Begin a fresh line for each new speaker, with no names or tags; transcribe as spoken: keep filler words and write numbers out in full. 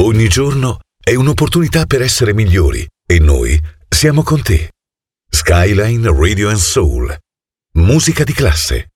Ogni giorno è un'opportunità per essere migliori e noi siamo con te. Skyline Radio and Soul. Musica di classe.